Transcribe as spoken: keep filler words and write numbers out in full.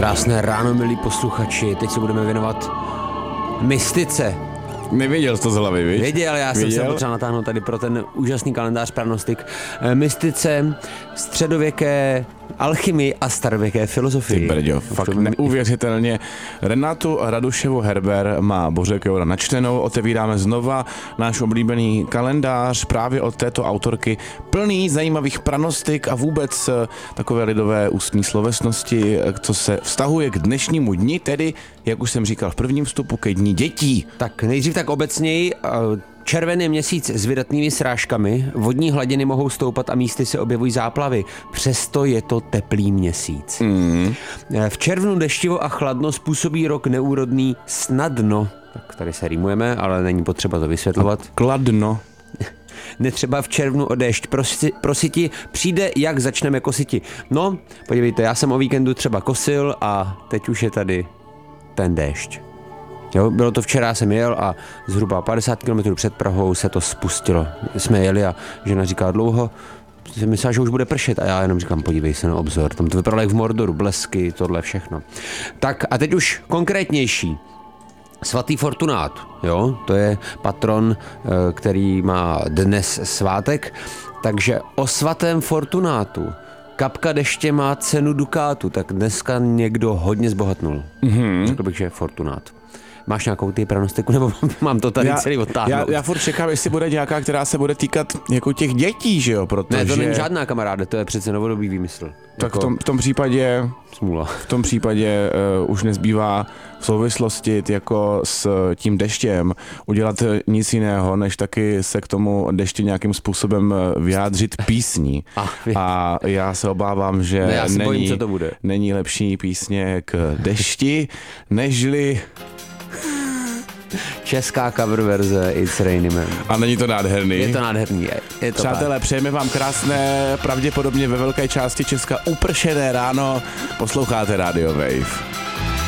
Krásné ráno, milí posluchači. Teď se budeme věnovat mystice. Nevěděl jsi to z hlavy, víš? Věděl, já jsem se potřeba natáhnout tady pro ten úžasný kalendář prognostik. Mystice, středověké alchymii a starověké filozofii. Ty brďo, fakt neuvěřitelně. Renatu Raduševu Herber má Bořek Joura načtenou. Otevíráme znova náš oblíbený kalendář právě od této autorky, plný zajímavých pranostik a vůbec takové lidové ústní slovesnosti, co se vztahuje k dnešnímu dni, tedy, jak už jsem říkal v prvním vstupu, ke dní dětí. Tak nejdřív tak obecněji. Červený měsíc s vydatnými srážkami, vodní hladiny mohou stoupat a místy se objevují záplavy. Přesto je to teplý měsíc. Mm. V červnu deštivo a chladno způsobí rok neúrodný snadno. Tak tady se rýmujeme, ale není potřeba to vysvětlovat. A kladno. Netřeba v červnu o déšť prosi, prositi, přijde, jak začneme kositi. No, podívejte, já jsem o víkendu třeba kosil a teď už je tady ten déšť. Jo, bylo to včera, jsem jel a zhruba padesát kilometrů před Prahou se to spustilo. Jsme jeli a žena říká dlouho, jsem myslel, že už bude pršet a já jenom říkám, podívej se na obzor, tam to vypadalo jak v Mordoru, blesky, tohle všechno. Tak a teď už konkrétnější. Svatý Fortunát, jo, to je patron, který má dnes svátek, takže o svatém Fortunátu kapka deště má cenu dukátu, tak dneska někdo hodně zbohatnul. Mm-hmm. Řekl bych, že Fortunát. Máš nějakou ty pranostiku, nebo mám to tady já, celý odtáhnout? Já, já furt čekám, jestli bude nějaká, která se bude týkat jako těch dětí, že jo? Protože... Ne, to není žádná, kamaráde, to je přece novodobý výmysl. Tak jako... v, tom, v tom případě... Smůla. V tom případě uh, už nezbývá v souvislosti jako s tím deštěm udělat nic jiného, než taky se k tomu dešti nějakým způsobem vyjádřit písní. A, a já se obávám, že ne, já není, bojím, co to bude. není lepší písně k dešti, nežli... Česká cover verze It's Raining Man. A není to nádherný? Je to nádherný. Je, je to Přátelé, přejeme vám krásné, pravděpodobně ve velké části Česka upršené ráno. Posloucháte Radio Wave.